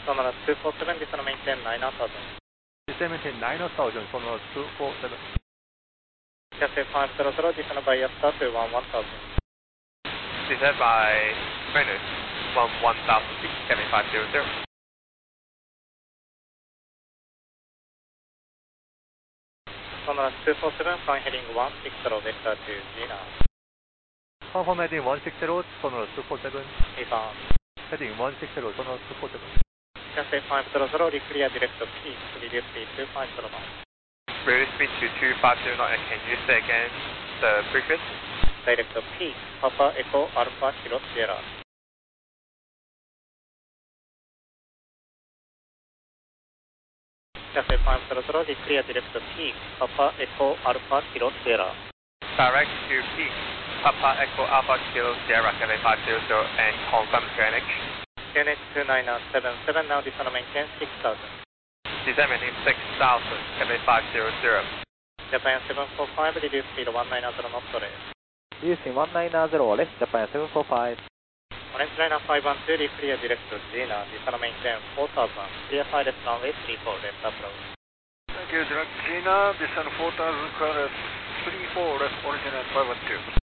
Sonora 247, this is maintain 9000. Descend maintain 9000, Sonora 247. Cafe 500, this is by Yasta to 11000. Descend by minus 1000 feet, Cafe 500. Sonora 247, flying heading 160, vector to Gina. Confirm heading 160, Sonora 247. Affirm. Heading 160, Sonora 247. Cafe 500, reclear direct peak, reduce speed to 500 knots. Reduce speed to 250 knots, and can you say again the frequency? Direct peak, Papa Echo Alpha Kilo Sierra. Cafe 500, declare direct peak, Papa Echo Alpha Kilo Sierra. Direct to peak, Papa Echo Alpha Kilo Sierra, Cafe 500, and confirm QNH. QNH 2977, now descend maintain 6000. Descend maintain 6000, Cafe 500. Japan 745, reduce speed 190 knots rate. Reducing 190 left, Japan 745. Orange liner 512, declare direct Gina, descend maintain 4000. Clear fire left runway 34, left approach. Thank you, direct Gina, descend 4000, clear 34, left, originate 512.